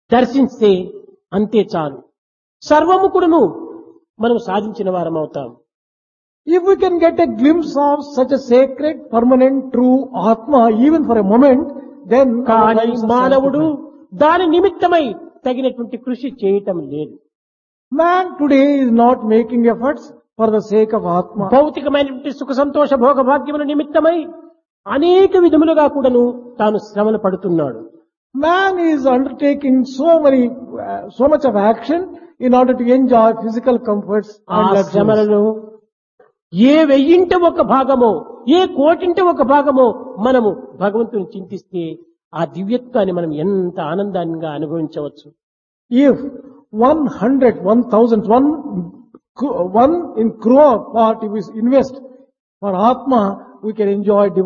దర్శిస్తే అంతే చాలు. సర్వము కూడాను మనం సాధించిన వారం అవుతాం. If we can get a glimpse of such a sacred, permanent, true Atma, even for a moment, then our కానీ lives are మానవుడు sanctified. దాని నిమిత్తమై తగినటువంటి కృషి చేయటం లేదు. Man today is not making efforts for the sake of Atma. భౌతికమైనటువంటి సుఖ సంతోష భోగ భాగ్యముల నిమిత్తమై అనేక విధములుగా కూడాను తాను శ్రమలు పడుతున్నాడు. Man is undertaking so much of action in order to enjoy physical comforts ఆ and luxuries. శ్రమలలో ఏ వెయ్యింట ఒక భాగమో ఏ కోటింట ఒక భాగమో మనము భగవంతుని చింతిస్తే ఆ దివ్యత్వాన్ని మనం ఎంత ఆనందంగా అనుభవించవచ్చు. If 100, 1000, one in crore part if we invest for Atma, we can enjoy